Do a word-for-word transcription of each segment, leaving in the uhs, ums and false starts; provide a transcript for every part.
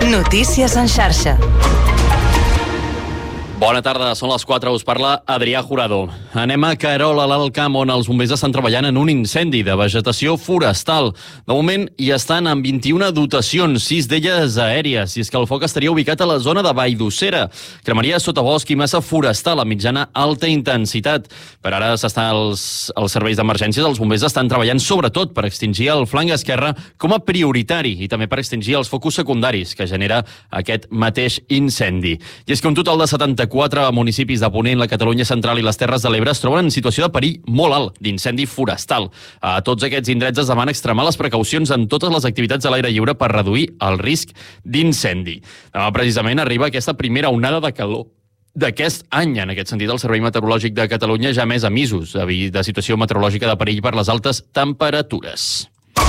Notícies en xarxa. Bona tarda, són les quatre, us parla Adrià Jurado. Anem a Querol, a l'Alt Camp, on els bombers estan treballant en un incendi de vegetació forestal. De moment hi estan amb vint-i-una dotacions, sis d'elles aèries, i és que el foc estaria ubicat a la zona de Valldossera. Cremaria sotabosc i massa forestal a mitjana alta intensitat. Per ara s'està als, als serveis d'emergències, els bombers estan treballant sobretot per extingir el flanc esquerre com a prioritari i també per extingir els focus secundaris que genera aquest mateix incendi. I és que un total de setanta-quatre municipis de Ponent, la Catalunya Central i les Terres de l'Ebre es troben en situació de perill molt alt d'incendi forestal. A tots aquests indrets es demana extremar les precaucions en totes les activitats a l'aire lliure per reduir el risc d'incendi. Demà precisament arriba aquesta primera onada de calor d'aquest any. En aquest sentit, el Servei Meteorològic de Catalunya ja ha emès avisos de situació meteorològica de perill per les altes temperatures.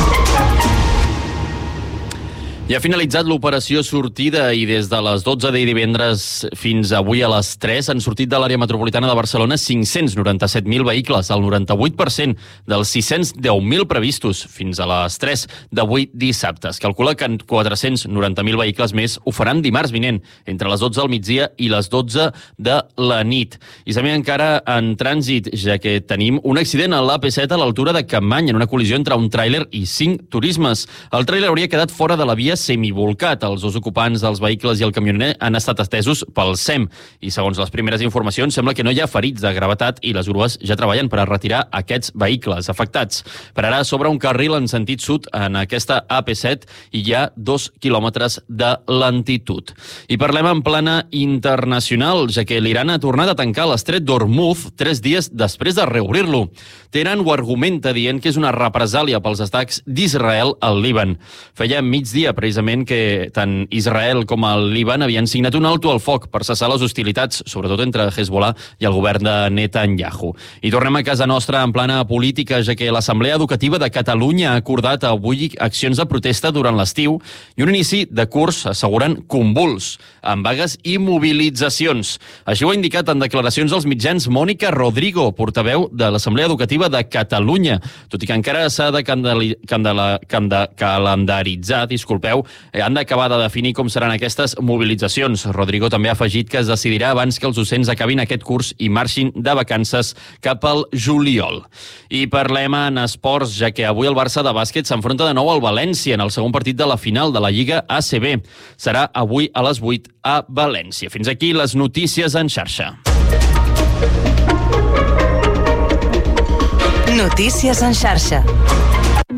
Ja ha finalitzat l'operació sortida i des de les dotze de divendres fins avui a les tres han sortit de l'àrea metropolitana de Barcelona cinc-cents noranta-set mil vehicles, el noranta-vuit per cent dels sis-cents deu mil previstos fins a les tres d'avui dissabte. Es calcula que quatre-cents noranta mil vehicles més ho faran dimarts vinent, entre les dotze al migdia i les dotze de la nit. I també encara en trànsit, ja que tenim un accident a l'A P set a l'altura de Capmany, en una col·lisió entre un tràiler i cinc turismes. El tràiler hauria quedat fora de la via semivolcat. Els dos ocupants dels vehicles i el camioner han estat atesos pel S E M i, segons les primeres informacions, sembla que no hi ha ferits de gravetat i les grues ja treballen per a retirar aquests vehicles afectats. Per ara s'obre un carril en sentit sud en aquesta A P set i hi ha dos quilòmetres de lentitud. I parlem en plana internacional, ja que l'Iran ha tornat a tancar l'estret d'Hormuz tres dies després de reobrir-lo. Teheran ho argumenta dient que és una represàlia pels atacs d'Israel al Líban. Feia migdia precisament que tant Israel com el Líban havien signat un alto al foc per cessar les hostilitats, sobretot entre Hezbollah i el govern de Netanyahu. I tornem a casa nostra en plana política, ja que l'Assemblea Educativa de Catalunya ha acordat avui accions de protesta durant l'estiu i un inici de curs, asseguren, convuls, amb vagues i mobilitzacions. Així ho ha indicat en declaracions als mitjans Mònica Rodrigo, portaveu de l'Assemblea Educativa de Catalunya. Tot i que encara s'ha de candeli- candela- canda- calendaritzar, disculpeu, han d'acabar de definir com seran aquestes mobilitzacions. Rodrigo també ha afegit que es decidirà abans que els docents acabin aquest curs i marxin de vacances cap al juliol. I parlem en esports, ja que avui el Barça de bàsquet s'enfronta de nou al València en el segon partit de la final de la Lliga A C B. Serà avui a les vuit a València. Fins aquí les notícies en xarxa. Notícies en xarxa.